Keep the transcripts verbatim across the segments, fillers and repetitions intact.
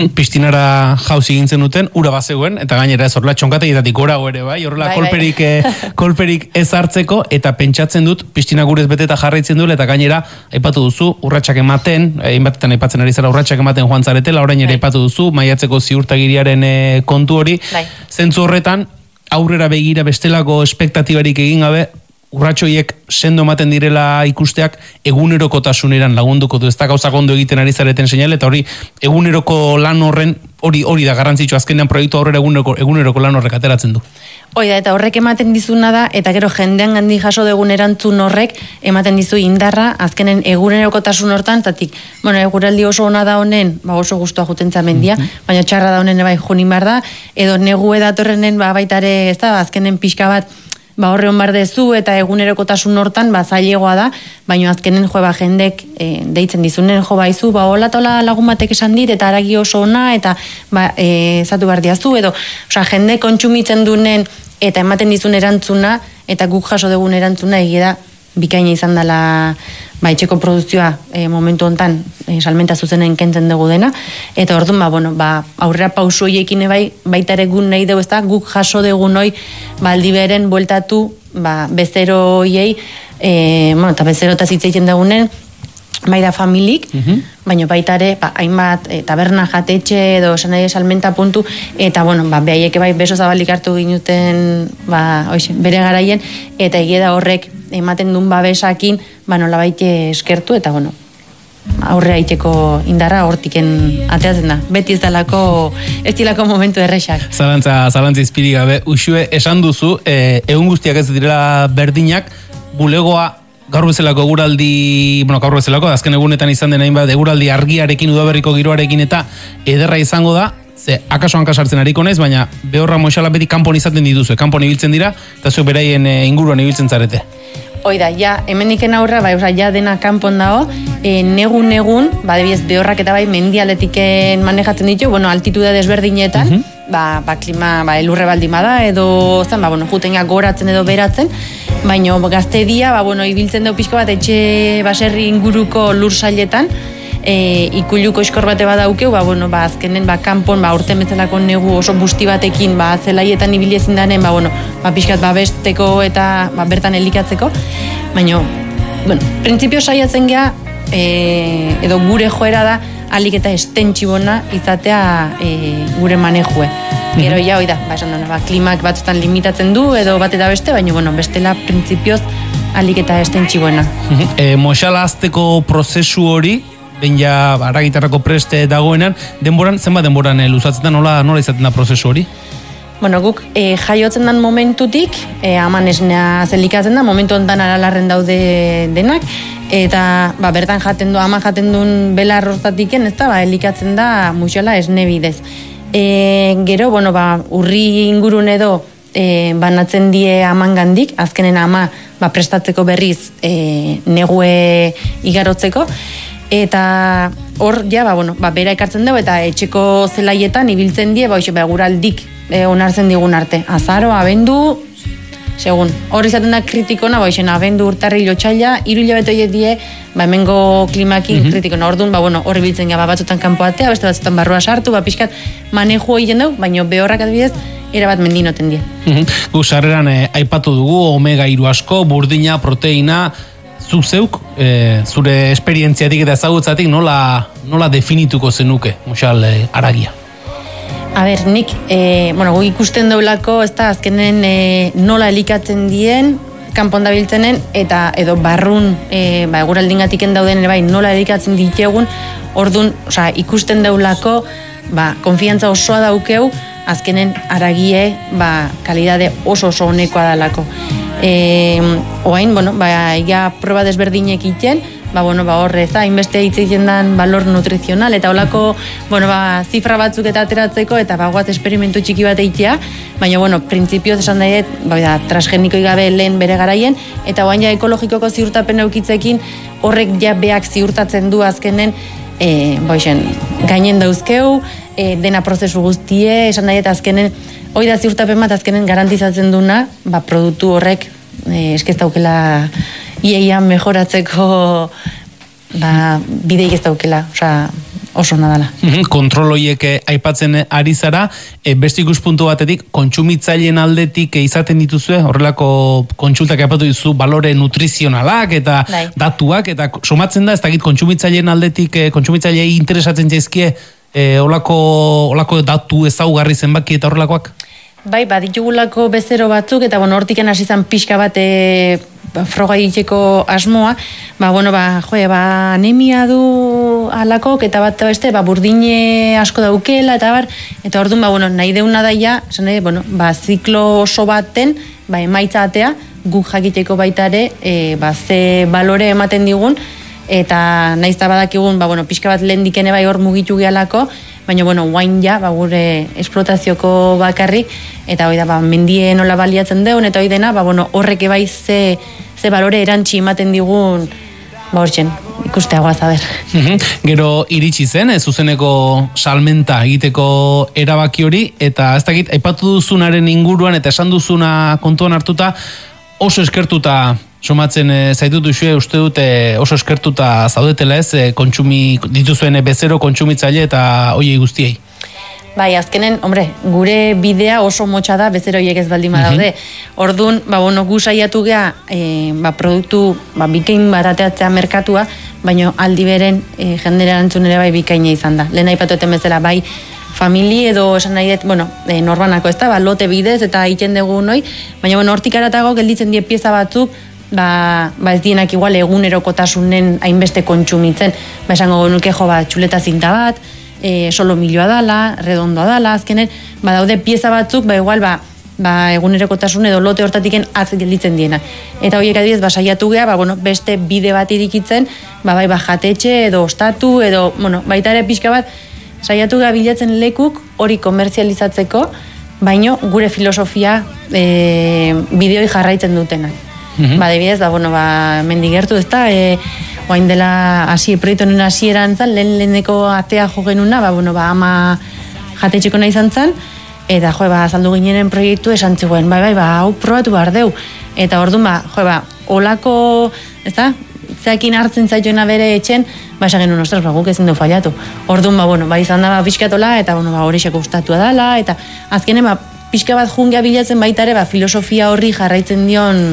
Pistinara jauzi egin zenuten, ura bazegoen, eta gainera ez horrela txonkategietatik gora ere, bai, horrela bai, kolperik, bai. eh, kolperik ez hartzeko, eta pentsatzen dut, pistina gurez beteta jarraitzen duela, eta gainera, aipatu duzu, urratsak ematen, hainbatetan aipatzen ari zara urratsak ematen joan zaretela, orain ere aipatu duzu, maiatzeko ziurtagiriaren eh, kontu hori, bai. Zentzu horretan, aurrera begira bestelako espektatibarik egin gabe, urratxoiek sendo ematen direla ikusteak egunerokotasuneran lagunduko du, ez da gauzak ondo egiten ari zareten seinale, eta hori eguneroko lan horren, hori hori da garrantzitsua, azkenean proiektu aurrera eguneroko, eguneroko lan horrek ateratzen du. Hoi da, eta horrek ematen dizuna da, eta gero jendean gandi jaso degun erantzun horrek, ematen dizu indarra, azkenen egunerokotasun hortan, zatik, bueno, eguraldi oso ona da honen, ba oso guztua jutentza mendia, mm-hmm. baina txarra da honen bai junin bar da, edo negu edatorrenen ba, baitare, ez da, azkenen pixka bat, ba horre hon bar dezu eta egunerokotasun hortan ba zailegoa da, baina azkenen jo ba jendek e, deitzen dizunen jo baizu, ba hola tola lagun batek esan dit eta aragi oso ona eta ba eh zatu bar diazu edo, osea jende kontsumitzen dunen eta ematen dizun erantzuna eta guk jaso dugun erantzuna egia da bikaina izan dela ba etxeko produzioa e, momentu hontan e, salmenta zuzenen kentzen dugu dena eta orduan ba bueno ba aurrera pauso hoiekin bai baita ere gun nahi dugu ezta guk jaso dugun hoi ba aldiberen bueltatu ba bezero hoiei eh bueno ta bezerota hitz egiten dugunen bai da familik, uh-huh. baina baita ere, ba, hainbat, e, taberna jatetxe edo sanai salmenta puntu, eta, bueno, ba, behaieke bai beso zabalik hartu ginuten, ba, oixe, bere garaien, eta egia da horrek ematen duen babesakin, ba, nola baite eskertu, eta, bueno, aurrea iteko indarra hortiken ateatzen da. Beti ez dalako, ez dilako momentu errexak. Zalantza, zalantza izpiri gabe, Uxue, esan duzu, e, egun guztiak ez direla berdinak, bulegoa gaur bezalako eguraldi, bueno, gaur bezalako, azken egunetan izan den hainbat eguraldi argiarekin, udaberriko giroarekin eta ederra izango da, ze akaso hankasartzen hariko naiz, baina behorra moixala beti kanpon izaten dituzu, kanpon ibiltzen dira, eta zu beraien inguruan ibiltzen zarete. Hoi da, ja, hemeniken aurra, bai, oza, ja dena kanpon dago, e, negun-negun, ba, debiez, behorrak eta bai, mendialetiken manejatzen ditu, bueno, altitude desberdinetan, uh-huh. ba, ba, klima, ba, elurre baldima da, edo, zan, ba, bueno, jutenga goratzen edo beratzen, baina gazte dia, ba, bueno, ibiltzen dugu pixko bat, etxe baserri inguruko lur sailetan, e, ikuluko eskor bate badaukeu, ba, bueno, ba, azkenen, ba, kanpon, ba, urte metzalako negu oso busti batekin, ba, zelaietan ibili ezin danen, ba, bueno, ba, pixkat, ba, besteko eta, ba, bertan elikatzeko, baina, bueno, printzipio saiatzen gea, e, edo gure joera da, alik eta estentxibona izatea e, gure manejue. Gero ja, hoi da, ba, esan duna, ba, klimak batzutan limitatzen du, edo bat eta beste, baina, bueno, bestela printzipioz alik eta estentxibuena. E, Moxala azteko prozesu hori, ben ja aragitarrako preste dagoenan, denboran, zenbat denboran e, luzatzen da, nola, nola izaten da prozesu hori? Bueno, guk e, jaiotzen den momentutik, e, aman esnea zelikatzen da, momentu ontan aralarren daude denak, eta ba, bertan jaten du, ama jaten duen belar hortatiken, ez da, ba, elikatzen da Moxala esne bidez. E, gero, bueno, ba, urri ingurun edo e, banatzen die amangandik, azkenen ama ba, prestatzeko berriz e, negue igarotzeko, eta hor, ja, ba, bueno, ba, bera ekartzen dugu, eta etxeko zelaietan ibiltzen die, ba, oixe, ba, guraldik e, onartzen digun arte. Azaro, abendu, segun, hor izaten da kritikona, ba, oixe, abendu urtarri lotxaila, hiru hilabete horiek die, ba, hemengo klimakin mm-hmm. kritikona. Orduan, ba, bueno, hor ibiltzen gara, ba, batzutan kanpoatea, beste batzutan barrua sartu, ba, pixkat manejo egiten dugu, baina behorrak adibidez, erabat mendinoten die. Mm-hmm. Gu, sarreran eh, aipatu dugu, omega hiru asko, burdina, proteina, zuk zeuk, e, zure esperientziatik eta ezagutzatik nola, nola definituko zenuke, Moxal, e, aragia? A ber, nik, e, bueno, gu ikusten deulako, ez da, azkenen e, nola elikatzen dien, kanpon dabiltzenen, eta edo barrun, e, ba, eguraldingatiken dauden, bai, nola elikatzen ditegun, orduan, osea, ikusten deulako, ba, konfiantza osoa daukeu, azkenen aragie, ba, kalidade oso oso honekoa dalako. E, oain, bueno, ba, ja proba desberdinek iten, ba, bueno, ba, horre, ez da, inbeste hitz egiten dan valor nutrizional, eta holako, bueno, ba, zifra batzuk eta ateratzeko, eta ba, guat esperimentu txiki bat eitea, baina, bueno, printzipioz esan daiet, ba, da, transgenikoi gabe lehen bere garaien, eta oain ja ekologikoko ziurtapen eukitzekin, horrek ja beak ziurtatzen du azkenen, e, boixen, gainen dauzkeu, e, dena prozesu guztie, esan daiet azkenen, hoi da ziurtapen bat azkenen garantizatzen duna, ba, produktu horrek e, eskez daukela ieian mejoratzeko ba, bideik ez daukela. Osa, oso nadala. Kontroloiek aipatzen ari zara, e, beste ikuspuntu batetik, kontsumitzaileen aldetik izaten dituzue, horrelako kontsultak aipatu dizu, balore nutrizionalak eta Dai. datuak, eta somatzen da, ez dakit kontsumitzaileen aldetik, e, kontsumitzailei interesatzen jaizkie, e, olako, olako datu ezaugarri zenbaki eta horrelakoak? Bai, baditugulako bezero batzuk, eta bueno, hortiken hasi zan pixka bat e, ba, froga egiteko asmoa, ba, bueno, ba, joe, ba, anemia du alakok, eta bat beste, ba, burdine asko daukela, eta bar, eta orduan, ba, bueno, nahi deuna daia, zene, bueno, ba, ziklo oso baten, ba, emaitza atea, guk jakiteko baita ere, e, ba, ze balore ematen digun, eta nahiz da badakigun, ba, bueno, pixka bat lehen dikene bai hor mugitu gehalako, baina, bueno, guain ja, ba, gure esplotazioko bakarrik, eta hoi da, ba, mendie nola baliatzen deun, eta hoi dena, ba, bueno, horrek bai ze, ze balore erantzi ematen digun, ba, hortzen, ikusteagoa zaber. Gero iritsi zen, zuzeneko salmenta egiteko erabaki hori, eta ez dakit, aipatu duzunaren inguruan, eta esan duzuna kontuan hartuta, oso eskertuta somatzen e, zaitut duzue, uste dute oso eskertuta zaudetela ez, e, kontsumi, dituzuen bezero kontsumitzaile eta hoiei guztiei. Bai, azkenen, hombre, gure bidea oso motxa da bezero hoiek ez baldin badaude. Orduan, ba, bueno, gu saiatu gea, e, ba, produktu, ba, bikain bat ateatzea merkatua, baina aldi beren e, jendera erantzun ere bai bikaina izan da. Lehen aipatueten bezala, bai, famili edo esan nahi dut, bueno, e, norbanako ez da, ba, lote bidez eta egiten dugu noi, baina, bueno, hortik aratago gelditzen die pieza batzuk, ba, ba ez dienak igual egunerokotasunen hainbeste kontsumitzen, ba esango genuke jo, ba, txuleta zinta bat, e, solo milioa dala, redondoa dala, azkenen, ba daude pieza batzuk, ba igual, ba, ba egunerokotasun edo lote hortatiken atz gelditzen diena. Eta horiek adibidez, ba saiatu gea, ba, bueno, beste bide bat irikitzen, ba bai, ba jatetxe edo ostatu, edo, bueno, baita ere pixka bat, saiatu gea bilatzen lekuk hori komerzializatzeko, baino gure filosofia e, bideoi jarraitzen dutenak. Mm-hmm. Ba, debidez, ba, bueno, ba, mendigertu, ez da, e, oain dela hasi, proiektu honen hasieran zan, lehen leheneko atea jo genuna, ba, bueno, ba, ama jatetxeko nahi izan zan, eta, jo, ba, azaldu ginenen proiektu esan zegoen, bai, bai, ba, hau probatu behar deu. Eta orduan, ba, jo, ba, olako, ez da, zeakin hartzen zaituena bere etxen, ba, esan genuen, ostras, ba, guk ezin du fallatu. Orduan, ba, bueno, ba, izan da, ba, pixkatola, eta, bueno, ba, horixako gustatua dela, eta azkenen, ba, pixka bat jungea bilatzen baita ere, ba, filosofia horri jarraitzen dion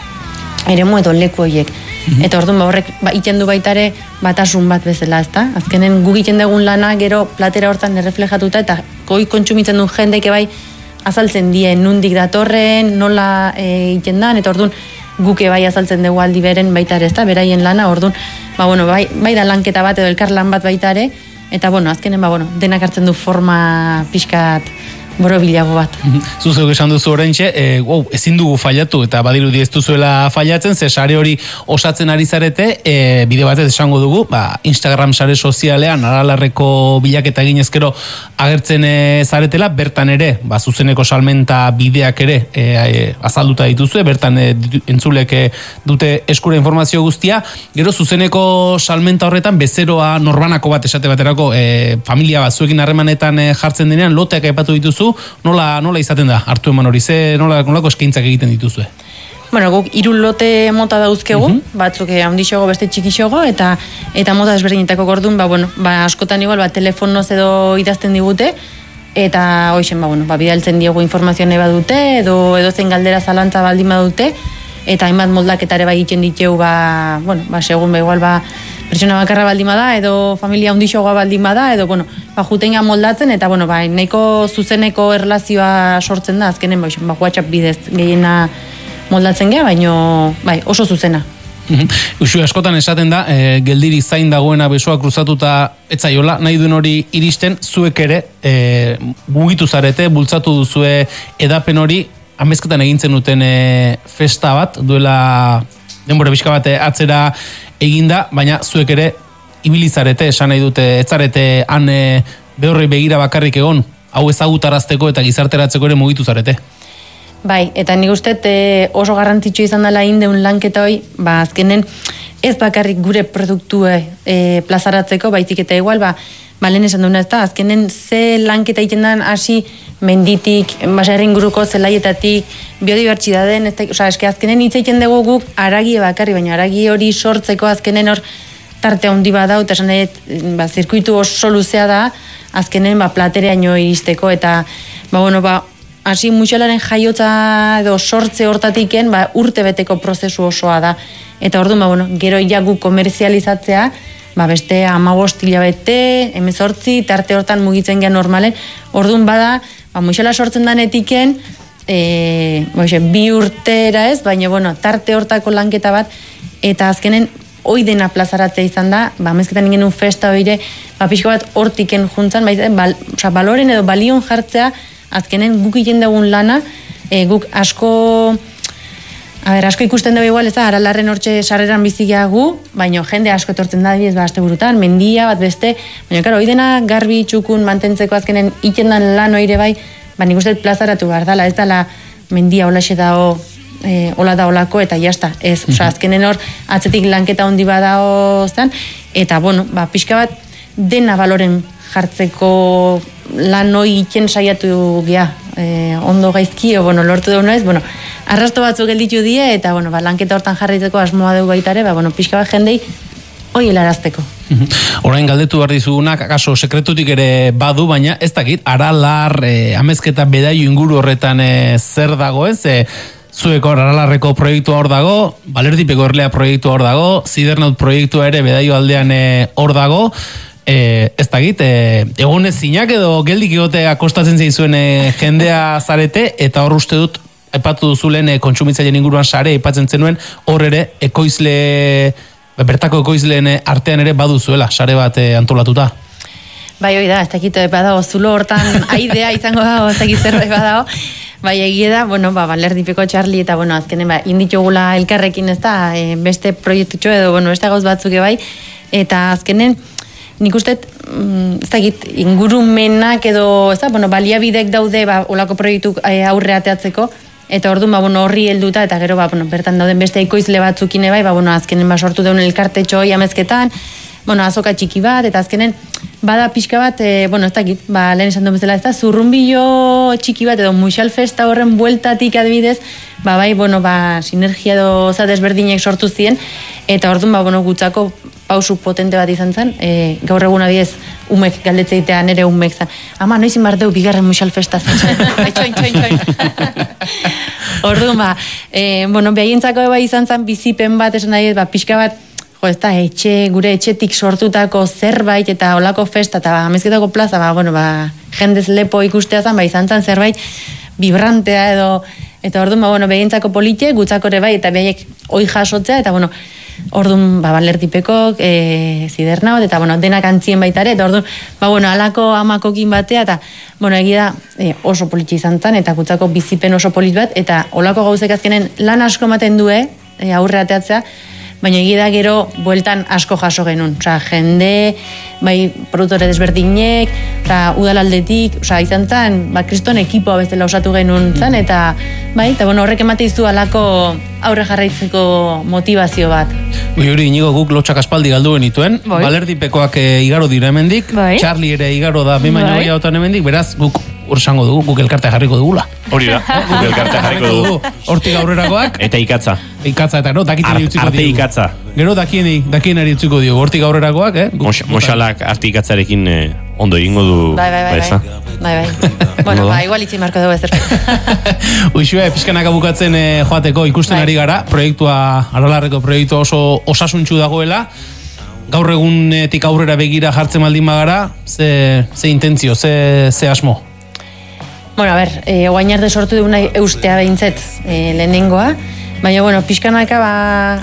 eremu edo leku horiek. Mm-hmm. Eta orduan ba, horrek ba, iten du baita ere batasun bat bezala, ezta? Azkenen guk iten dugun lana gero platera hortan erreflejatuta eta goi kontsumitzen duen jendeke bai azaltzen die nundik datorren, nola e, iten dan, eta orduan guke bai azaltzen dugu aldi beren baita ere, ezta? Beraien lana, orduan, ba, bueno, bai, bai da lanketa bat edo elkar lan bat baita ere, eta bueno, azkenen ba, bueno, denak hartzen du forma pixkat borobilago bat. Zuzuk esan duzu oraintxe, e, wow, ezin dugu fallatu eta badirudi ez duzuela fallatzen, ze sare hori osatzen ari zarete, e, bide batez esango dugu, ba, Instagram sare sozialean aralarreko bilaketa egin ezkero agertzen e, zaretela, bertan ere, ba, zuzeneko salmenta bideak ere e, e, azalduta dituzue, bertan e, entzulek e, dute eskura informazio guztia, gero zuzeneko salmenta horretan bezeroa norbanako bat esate baterako e, familia bat zuekin harremanetan e, jartzen denean, loteak aipatu dituzu, nola, nola izaten da, hartu eman hori, ze nola, nolako eskaintzak egiten dituzue? Bueno, guk hiru lote mota dauzkegu, uh-huh. batzuk handixogo, beste txikixogo, eta eta mota desberdinetako gordun, ba, bueno, ba, askotan igual, ba, telefonoz edo idazten digute, eta hoixen, ba, bueno, ba, bidaltzen diegu informazioa nahi badute, edo, edo zen galdera zalantza baldin badute, eta hainbat moldaketare bai egiten diteu, ba, bueno, ba, segun, ba, igual, ba, persona bakarra baldin bada, edo familia handixogoa baldin bada, edo, bueno, ba, jutenga moldatzen, eta, bueno, ba, nahiko zuzeneko erlazioa sortzen da, azkenen, ba, ba, WhatsApp bidez gehiena moldatzen gea, baino, bai, oso zuzena. Uxu, askotan esaten da, e, geldiri zain dagoena besoa kruzatuta etzaiola, nahi duen hori iristen, zuek ere, e, mugitu zarete, bultzatu duzue edapen hori, amezketan egintzen duten e, festa bat, duela denbora bizka bat atzera eginda, baina zuek ere ibilizarete, esan nahi dute, etzarete han e, behorrei begira bakarrik egon, hau ezagutarazteko eta gizarteratzeko ere mugitu zarete. Bai, eta nik uste e, oso garrantzitsu izan dela indeun lanketa hoi, ba, azkenen ez bakarrik gure produktue e, plazaratzeko, baizik eta igual, ba, ba lehen esan duena ez da, azkenen ze lanketa egiten den hasi menditik, baserrin guruko zelaietatik, biodibertsitateen, ez da, oza, eske azkenen hitz egiten dugu guk aragie bakarri, baina aragi hori sortzeko azkenen hor tarte handi badau, eta esan nahi, ba, zirkuitu oso luzea da, azkenen, ba, platereaino iristeko, eta, ba, bueno, ba, hasi Mutxolaren jaiotza edo sortze hortatiken, ba, urte beteko prozesu osoa da. Eta orduan, ba, bueno, gero jagu komerzializatzea, ba, beste hamabost hilabete, hemezortzi, tarte hortan mugitzen gehan normalen. Orduan bada, ba, Mutxola sortzen danetiken, e, ba, bi urtera ez, baina, bueno, tarte hortako lanketa bat, eta azkenen, hoi dena plazaratzea izan da, ba, amezketan ingen un festa hoire, ba, pixko bat hortiken juntzan, ba, bal, oza, baloren edo balion jartzea, azkenen guk egiten dugun lana, e, guk asko, a ber, asko ikusten dugu igual, ez da, Aralarren hortxe sarreran bizigia gu, baina jende asko etortzen da, ez ba, aste burutan, mendia bat beste, baina, karo, hoi dena garbi txukun mantentzeko azkenen itendan lan oire bai, ba, nik uste plazaratu behar dala, ez dala mendia holaxe dao, e, hola da holako, eta jazta, ez, oza, azkenen hor, atzetik lanketa hondi badao zen, eta, bueno, ba, pixka bat, dena baloren jartzeko lan hoi iten saiatu gea, e, ondo gaizki, o, bueno, lortu dugu noiz, bueno, arrasto batzuk gelditu die, eta, bueno, ba, lanketa hortan jarraitzeko asmoa dugu baitare, ba, bueno, pixka bat jendei, hoi helarazteko. Orain galdetu behar dizugunak, akaso sekretutik ere badu, baina ez dakit, Aralar, e, amezketa bedaio inguru horretan e, zer dago ez, e, zueko Aralarreko proiektua hor dago, Balerdipeko Erlea proiektua hor dago, Zidernaut proiektua ere bedaio aldean hor dago, E, ez dakit, e, egonez zinak edo geldik egotea kostatzen zaizuen e, jendea zarete, eta hor uste dut, aipatu duzulen e, kontsumitzaileen inguruan sare, aipatzen zenuen, hor ere, ekoizle, bertako ekoizleen artean ere baduzuela, sare bat e, antolatuta. Bai, hoi da, ez dakit, badago, zulo hortan aidea izango dago, ez dakit zerbait badago, bai, egie da, bueno, ba, Balerdipeko Charlie, eta, bueno, azkenen, ba, inditugula elkarrekin, ez da, e, beste proiektutxo edo, bueno, beste gauz batzuke bai, eta azkenen, nik uste, ez dakit, ingurumenak edo, ez da, bueno, baliabidek daude, ba, olako proiektu aurre ateatzeko, eta orduan, ba, bueno, horri helduta, eta gero, ba, bueno, bertan dauden beste ekoizle batzukine bai, ba, bueno, azkenen, ba, sortu deun elkartetxo hoi amezketan, bueno, azoka txiki bat, eta azkenen, bada pixka bat, e, bueno, ez dakit, ba, lehen esan duen bezala, ez da, zurrunbilo txiki bat, edo Muxal Festa horren bueltatik adibidez, ba, bai, bueno, ba, sinergia edo, za, desberdinek sortu ziren, eta orduan, ba, bueno, gutzako pausu potente bat izan zen, e, gaur egun adibidez, umek galdetzeitea nere umek zen, ama, noizin bar deu bigarren Muxal Festa zen, txoin, txoin, txoin. Orduan, ba, e, bueno, behientzako eba izan zen, bizipen bat, esan nahi, ba, pixka bat, jo, ez da, etxe, gure etxetik sortutako zerbait, eta olako festa, eta ba, amezketako plaza, ba, bueno, ba, jendez lepo ikustea zen, ba, izan zen zerbait, vibrantea edo, eta orduan, ba, bueno, behientzako politxe, gutzako ere bai, eta behiek oi jasotzea, eta, bueno, orduan, ba, Balerdipeko, e, Zidernaut, eta, bueno, denak antzien baitare, eta orduan, ba, bueno, alako amakokin batea, eta, bueno, egia e, oso politxe izan zen, eta gutzako bizipen oso polit bat, eta olako gauzek azkenen lan asko ematen du, e, aurre ateatzea, baina egia da gero bueltan asko jaso genuen. Osa, jende, bai, produktore desberdinek, eta udalaldetik, osa, izan zen, ba, kriston ekipoa bezala osatu genuen zen, eta, bai, eta, bueno, horrek emate izu alako aurre jarraitzeko motivazio bat. Ui, hori, inigo guk lotxak aspaldi galdu genituen, bai. Balerdipekoak e, igaro dira hemendik, bai. Charlie ere igaro da bimaino bai. Gehiagotan hemendik, beraz, guk ursango dugu, guk elkartea jarriko dugula. Hori da, guk elkartea jarriko dugu. Hortik aurrerakoak. Eta ikatza. Ikatza, eta no, dakiten Ar, utziko arte diogu. Ikatza. Gero dakien, dakien ari utziko diogu, hortik aurrerakoak, eh? Mos, Moxalak arte ikatzarekin eh, ondo egingo du. Bai, bai, bai, bai. bai, bai. Bueno, ba, igual itzi marko dugu ezer. Uixue, pixkanaka bukatzen eh, joateko ikusten bai. Ari gara, proiektua, Aralarreko proiektu oso osasuntxu dagoela, gaur egunetik aurrera begira jartzen baldin bagara, ze, ze intentzio, ze, ze asmo? Bueno, a ber, e, oain arte sortu duguna eustea behintzet e, lehenengoa, baina, bueno, pixkanaka ba,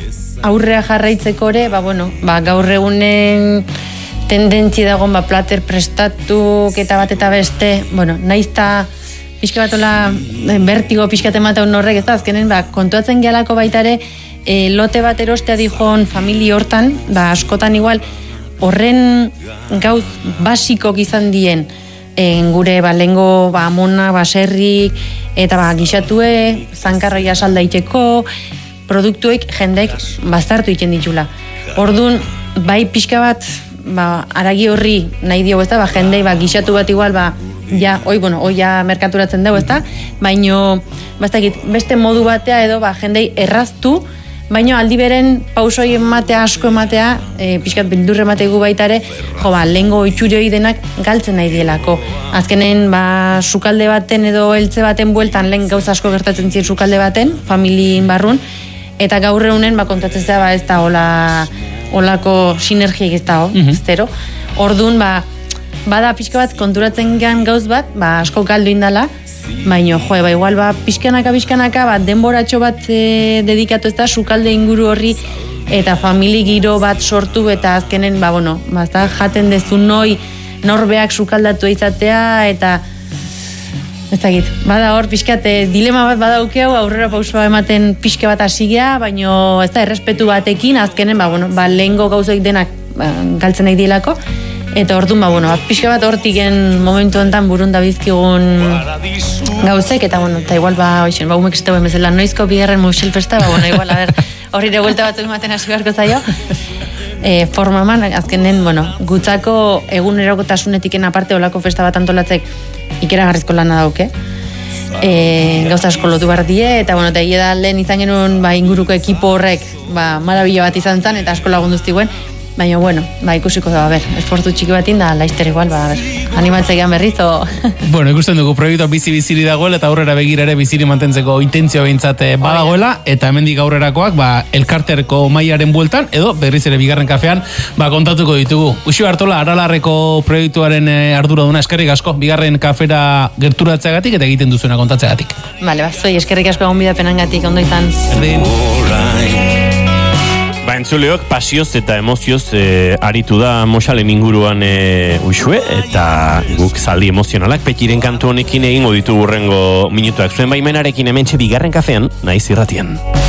aurrea jarraitzeko ere, ba, bueno, ba, gaur egunen tendentzi dagoen ba, plater prestatuk eta bat eta beste, bueno, naizta pixka batola bertigo pixkat ematen horrek, ez da, azkenen, ba, kontuatzen gehalako baitare, e, lote bat erostea dijon famili hortan, ba, askotan igual, horren gauz basikok izan dien, en gure ba, lengo ba, amona, baserrik, eta ba, gixatue, zankarra salda iteko, produktuek jendeek bazartu iten ditula. Orduan, bai pixka bat, ba, aragi horri nahi dio, ez da, ba, jendei ba, gixatu bat igual, ba, ja, oi, bueno, oi ja merkaturatzen dugu, ez da, baino, bastakit, beste modu batea edo, ba, jendei erraztu, baina aldi beren pausoi ematea, asko ematea, e, pixkat bildurre emategu baita ere, jo ba, lehengo itxurioi denak galtzen nahi dielako. Azkenen, ba, sukalde baten edo heltze baten bueltan lehen gauza asko gertatzen ziren sukalde baten, familien barrun, eta gaur egunen, ba, kontatzen zera, ba, ez da hola, holako sinergiek ez da, mm-hmm. zero. Orduan, ba, bada pixka bat konturatzen gean gauz bat, ba, asko galdu indala, baina, jo, ba, igual, ba, pixkanaka, pixkanaka, ba, denboratxo bat e, dedikatu ez da, sukalde inguru horri, eta famili giro bat sortu, eta azkenen, ba, bueno, ba, ez da, jaten dezu noi, norbeak sukaldatu izatea, eta, ez da git, bada hor, pixkat, e, dilema bat badaukeu, aurrera pausua ematen pixka bat hasigea, baina, ez da, errespetu batekin, azkenen, ba, bueno, ba, lehengo gauzoik denak ba, galtzen nahi dilako, eta orduan, ba, bueno, pixka bat hortiken momentu enten burun da bizkigun gauzek, eta, bueno, eta igual, ba, oixen, ba, umek zituen bezala, noizko bigarren Muxel festa, ba, bueno, igual, a ber, horri revuelta batzuk ematen hasi beharko zaio. E, formaman, azkenen, bueno, gutzako egunerokotasunetik aparte olako festa bat antolatzek ikeragarrizko lana dauke. E, gauza asko lotu behar die, eta, bueno, eta egia da lehen izan genuen, ba, inguruko ekipo horrek, ba, marabila bat izan zen, eta asko lagunduztiguen. Baina, bueno, ba, ikusiko da, a ber, esfortu txiki batin da, laizter igual, ba, a ber, animatzegean berriz, o... Bueno, ikusten dugu, proiektua bizi-biziri dagoela, eta aurrera begira ere biziri mantentzeko intentzio behintzat badagoela, eta hemendik aurrerakoak, ba, elkarterko mailaren bueltan, edo berriz ere bigarren kafean, ba, kontatuko ditugu. Uxi Bartola, Aralarreko proiektuaren ardura duna, eskerrik asko, bigarren kafera gerturatzeagatik, eta egiten duzuena kontatzeagatik. Bale, ba, zuei, eskerrik asko egon bidapenangatik, ondo izan. Erdin. Ba, entzuleok, pasioz eta emozioz e, aritu da Moxalen inguruan e, Uxue, eta guk zaldi emozionalak Petiren kantu honekin egingo ditu burrengo minutuak. Zuen baimenarekin hementxe bigarren kafean, naiz irratian.